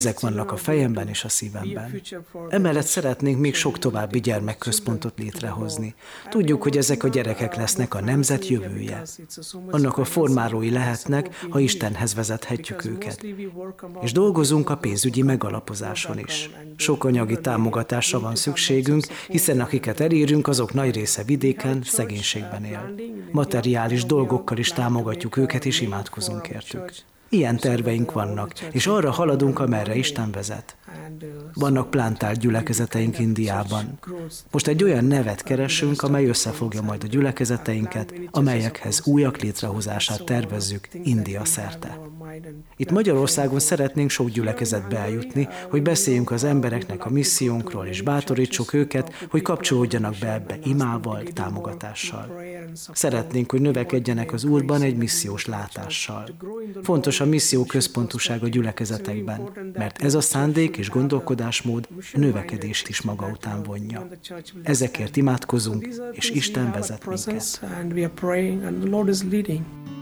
Ezek vannak a fejemben és a szívemben. Emellett szeretnénk még sok további gyermekközpontot létrehozni. Tudjuk, hogy ezek a gyerekek lesznek a nemzet jövője. Annak a formálói lehetnek, ha Istenhez vezethetjük őket. És dolgozunk a pénzügyi megalapozáson is. Sok anyagi támogatásra van szükségünk, hiszen akiket elérünk, azok nagy része vidéken, szegénységben él. Materiális dolgokkal is támogatjuk őket, és imádkozunk értük. Ilyen terveink vannak, és arra haladunk, amerre Isten vezet. Vannak plántált gyülekezeteink Indiában. Most egy olyan nevet keresünk, amely összefogja majd a gyülekezeteinket, amelyekhez újak létrehozását tervezzük India szerte. Itt Magyarországon szeretnénk sok gyülekezetbe eljutni, hogy beszéljünk az embereknek a missziónkról, és bátorítsuk őket, hogy kapcsolódjanak be ebbe imával, támogatással. Szeretnénk, hogy növekedjenek az Úrban egy missziós látással. Fontos a misszió központúság a gyülekezetekben, mert ez a szándék és gondolkodásmód a növekedést is maga után vonja. Ezekért imádkozunk, és Isten vezet minket.